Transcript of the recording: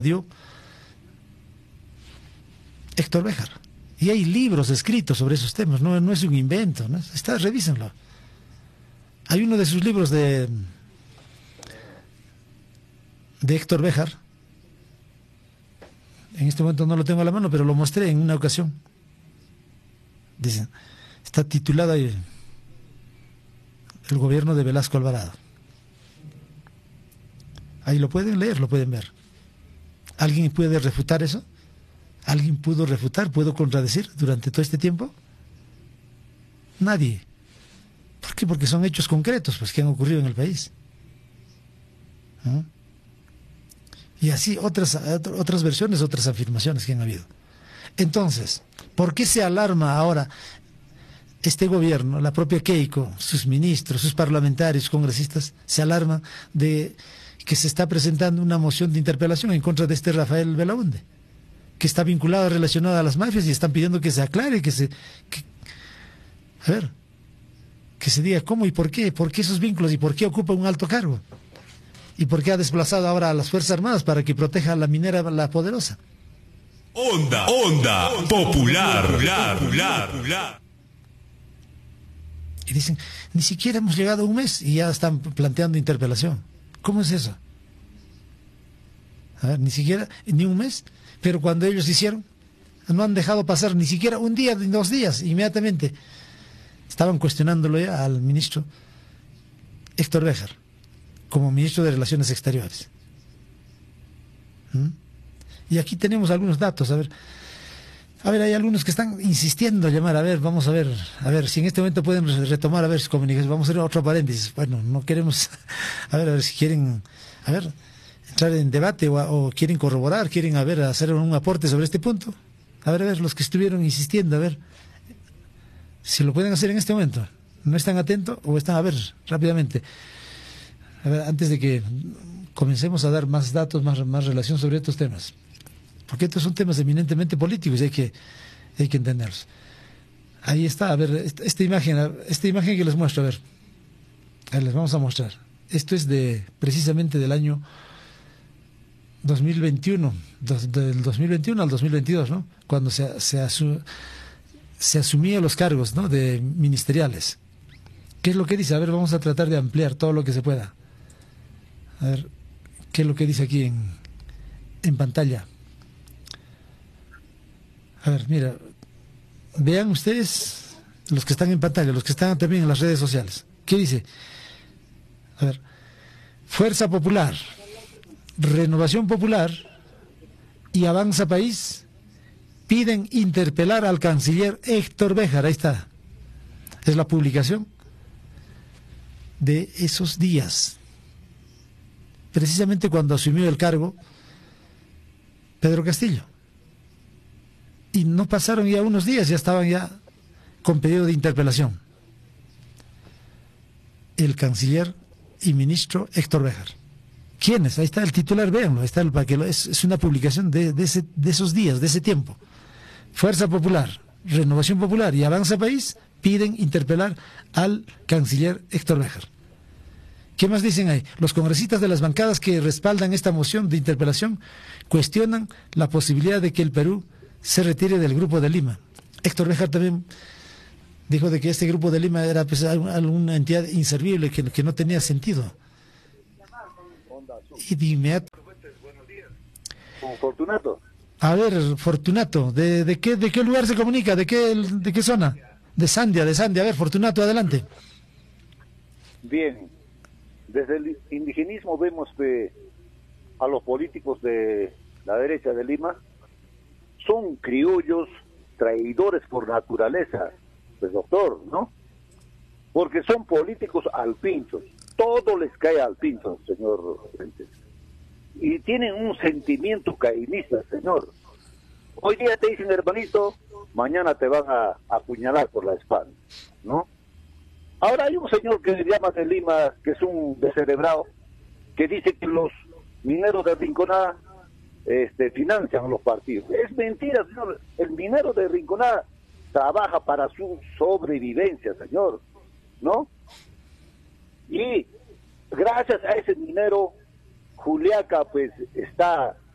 dio Héctor Béjar. Y hay libros escritos sobre esos temas, no es un invento, ¿no? Revísenlo. Hay uno de sus libros de Héctor Béjar. En este momento no lo tengo a la mano, pero lo mostré en una ocasión. Dicen, está titulado ahí, El gobierno de Velasco Alvarado. Ahí lo pueden leer, lo pueden ver. ¿Alguien puede refutar eso? ¿Alguien pudo refutar, pudo contradecir durante todo este tiempo? Nadie. ¿Por qué? Porque son hechos concretos, pues, que han ocurrido en el país. ¿No? Y así otras versiones, otras afirmaciones que han habido. Entonces, ¿por qué se alarma ahora este gobierno, la propia Keiko, sus ministros, sus parlamentarios, congresistas, se alarman de que se está presentando una moción de interpelación en contra de este Rafael Belaunde, que está vinculado, relacionado a las mafias, y están pidiendo que se aclare, que se diga cómo y por qué esos vínculos y por qué ocupa un alto cargo y por qué ha desplazado ahora a las Fuerzas Armadas para que proteja a la minera La Poderosa. Onda Popular. Y dicen, ni siquiera hemos llegado a un mes y ya están planteando interpelación. ¿Cómo es eso? A ver, ni siquiera, ni un mes. Pero cuando ellos hicieron, no han dejado pasar ni siquiera un día, ni 2 días, inmediatamente estaban cuestionándolo ya al ministro Héctor Béjar como ministro de Relaciones Exteriores. Y aquí tenemos algunos datos. A ver, hay algunos que están insistiendo en llamar. A ver, vamos a ver si en este momento pueden retomar, a ver, su comunicación. Vamos a hacer otro paréntesis. Bueno, no queremos, a ver si quieren, entrar en debate o quieren corroborar, quieren, hacer un aporte sobre este punto. A ver, los que estuvieron insistiendo, a ver si lo pueden hacer en este momento. ¿No están atentos o están, a ver, rápidamente? A ver, antes de que comencemos a dar más datos, más relación sobre estos temas. Porque estos son temas eminentemente políticos y hay que entenderlos. Ahí está, a ver, esta imagen que les muestro, a ver, les vamos a mostrar. Esto es precisamente del año 2021, del 2021 al 2022, ¿no? Cuando se asumía los cargos, ¿no?, de ministeriales. ¿Qué es lo que dice? A ver, vamos a tratar de ampliar todo lo que se pueda. A ver, ¿qué es lo que dice aquí en pantalla? A ver, mira, vean ustedes, los que están en pantalla, los que están también en las redes sociales. ¿Qué dice? A ver, Fuerza Popular, Renovación Popular y Avanza País piden interpelar al canciller Héctor Béjar. Ahí está. Es la publicación de esos días. Precisamente cuando asumió el cargo Pedro Castillo. Y no pasaron ya unos días, ya estaban ya con pedido de interpelación. El canciller y ministro Héctor Béjar. ¿Quiénes? Ahí está el titular, véanlo, ahí está es una publicación de esos días, de ese tiempo. Fuerza Popular, Renovación Popular y Avanza País piden interpelar al canciller Héctor Béjar. ¿Qué más dicen ahí? Los congresistas de las bancadas que respaldan esta moción de interpelación cuestionan la posibilidad de que el Perú se retire del Grupo de Lima. Héctor Béjar también dijo de que este Grupo de Lima era, pues, una entidad inservible, que no tenía sentido. Y de inmediato... Fortunato. A ver, Fortunato, ¿de qué lugar se comunica? ¿De qué zona? De Sandia. A ver, Fortunato, adelante. Bien, desde el indigenismo vemos a los políticos de la derecha de Lima son criollos, traidores por naturaleza, pues, doctor, ¿no? Porque son políticos alpinchos, todo les cae al pincho, señor Fuentes. Y tienen un sentimiento cainista, señor. Hoy día te dicen hermanito, mañana te van a apuñalar por la espalda, ¿no? Ahora hay un señor que se llama de Lima, que es un descerebrado, que dice que los mineros de Rinconada financian a los partidos. Es mentira, señor. El minero de Rinconada trabaja para su sobrevivencia, señor, ¿no? Y gracias a ese minero, Juliaca pues está